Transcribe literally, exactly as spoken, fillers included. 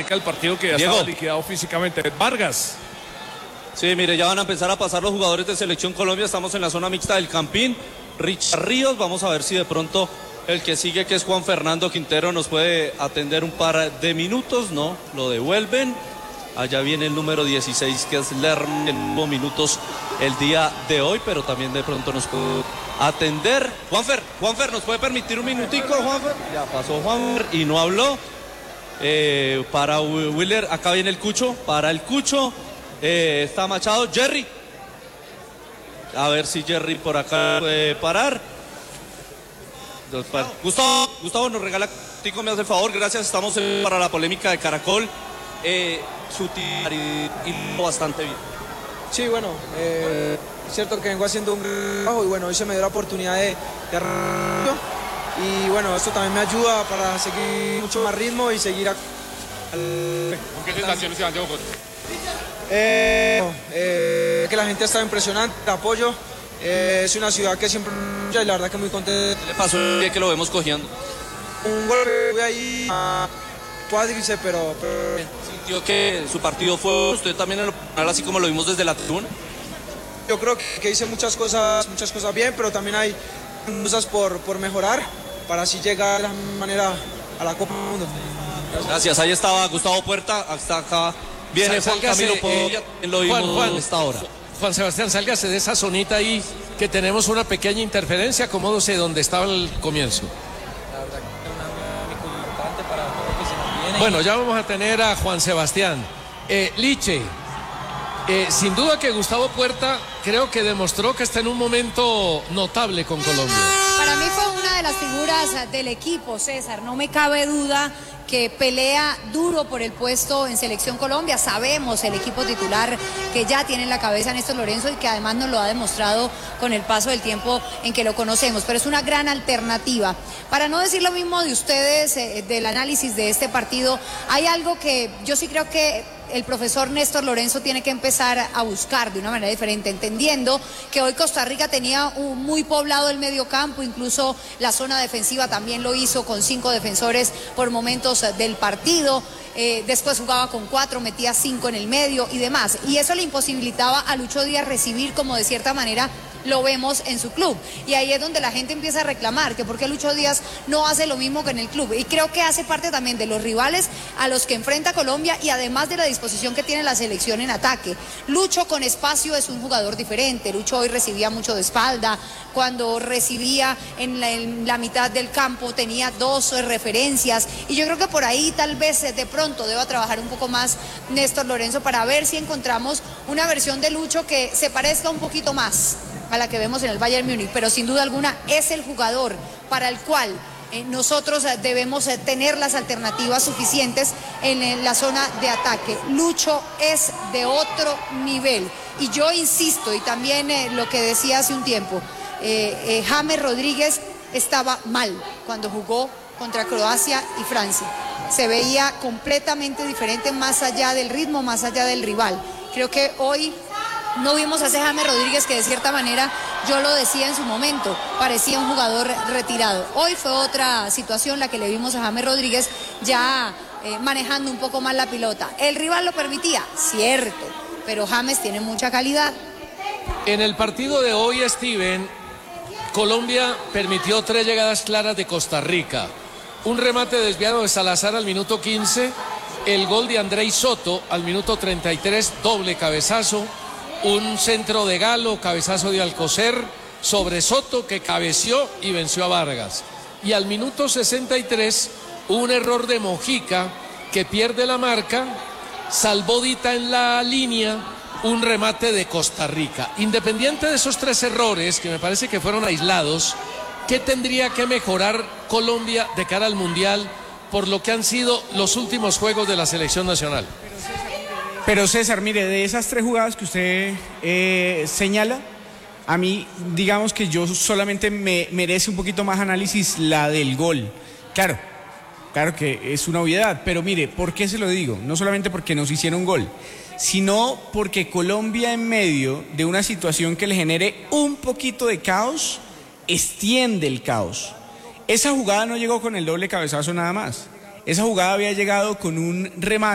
Rica el partido que ya Diego. estaba liquidado físicamente. Vargas. Sí, mire, ya van a empezar a pasar los jugadores de Selección Colombia. Estamos en la zona mixta del Campín. Richard Ríos, vamos a ver si de pronto el que sigue, que es Juan Fernando Quintero, nos puede atender un par de minutos. No, lo devuelven. Allá viene el número dieciséis, que es Lerm, en nueve minutos el día de hoy, pero también de pronto nos puede atender. Juanfer, Juanfer, ¿nos puede permitir un minutico, Juanfer? Ya pasó Juanfer y no habló. Eh, para Willer, acá viene el Cucho, para el Cucho. Eh, está Machado, Jerry. A ver si Jerry por acá puede parar. Gustavo, Gustavo nos regala, Tico me hace el favor, gracias, estamos en, para la polémica de Caracol. Eh, su y, y bastante bien. Sí, bueno, eh, es cierto que vengo haciendo un trabajo y bueno, hoy se me dio la oportunidad de, de y bueno, esto también me ayuda para seguir mucho más ritmo y seguir a, al, ¿Con qué sensaciones se van de Bogotá? Eh, eh, que la gente está impresionante, el apoyo, eh, es una ciudad que siempre, y la verdad que muy contento. ¿Qué le pasó el día que lo vemos cogiendo? Un golpe, voy ahí a cuádriceps, pero, pero ¿Sintió que su partido fue usted también en lo personal, así como lo vimos desde la tribuna? yo creo que, que hice muchas cosas, muchas cosas bien, pero también hay cosas por, por mejorar para así llegar de la manera a la Copa del Mundo. Gracias, Gracias. Ahí estaba Gustavo Puerta, hasta acá viene Juan Camilo Povilla, eh, lo vimos Juan, Juan, hasta ahora. Juan Sebastián, sálgase de esa zonita ahí, que tenemos una pequeña interferencia, acomódese donde estaba el comienzo. La verdad que es una muy importante para todo lo que se nos viene. Bueno, ya vamos a tener a Juan Sebastián. Eh, Liche, eh, sin duda que Gustavo Puerta creo que demostró que está en un momento notable con Colombia. Para mí fue una de las figuras del equipo, César, no me cabe duda que pelea duro por el puesto en Selección Colombia. Sabemos el equipo titular que ya tiene en la cabeza Néstor Lorenzo y que además nos lo ha demostrado con el paso del tiempo en que lo conocemos, pero es una gran alternativa. Para no decir lo mismo de ustedes, eh, del análisis de este partido, hay algo que yo sí creo que el profesor Néstor Lorenzo tiene que empezar a buscar de una manera diferente, entendiendo que hoy Costa Rica tenía un muy poblado el medio campo, incluso la zona defensiva también lo hizo con cinco defensores por momentos del partido. Eh, después jugaba con cuatro, metía cinco en el medio y demás, y eso le imposibilitaba a Lucho Díaz recibir, como de cierta manera lo vemos en su club, y ahí es donde la gente empieza a reclamar que por qué Lucho Díaz no hace lo mismo que en el club, y creo que hace parte también de los rivales a los que enfrenta Colombia y además de la disposición que tiene la selección en ataque. Lucho con espacio es un jugador diferente. Lucho hoy recibía mucho de espalda, cuando recibía en la, en la mitad del campo tenía dos referencias, y yo creo que por ahí tal vez de pronto deba trabajar un poco más Néstor Lorenzo para ver si encontramos una versión de Lucho que se parezca un poquito más a la que vemos en el Bayern Múnich, pero sin duda alguna es el jugador para el cual eh, nosotros eh, debemos eh, tener las alternativas suficientes en, en la zona de ataque. Lucho es de otro nivel, y yo insisto, y también eh, lo que decía hace un tiempo, eh, eh, James Rodríguez estaba mal cuando jugó contra Croacia y Francia. Se veía completamente diferente, más allá del ritmo, más allá del rival. Creo que hoy no vimos a ese James Rodríguez que de cierta manera, yo lo decía en su momento, parecía un jugador retirado. Hoy fue otra situación la que le vimos a James Rodríguez ya eh, manejando un poco más la pelota. El rival lo permitía, cierto, pero James tiene mucha calidad. En el partido de hoy, Steven, Colombia permitió tres llegadas claras de Costa Rica. Un remate desviado de Salazar al minuto quince, el gol de Andrei Soto al minuto treinta y tres, doble cabezazo, un centro de Galo, cabezazo de Alcocer sobre Soto, que cabeció y venció a Vargas. Y al minuto sesenta y tres, un error de Mojica, que pierde la marca, salvó Dita en la línea, un remate de Costa Rica. Independiente de esos tres errores, que me parece que fueron aislados, ¿qué tendría que mejorar Colombia de cara al Mundial por lo que han sido los últimos juegos de la selección nacional? Pero César, mire, de esas tres jugadas que usted eh, señala, a mí, digamos que yo solamente me merece un poquito más análisis la del gol. Claro, claro que es una obviedad, pero mire, ¿por qué se lo digo? No solamente porque nos hicieron gol, sino porque Colombia, en medio de una situación que le genere un poquito de caos, extiende el caos. Esa jugada no llegó con el doble cabezazo nada más. Esa jugada había llegado con un remate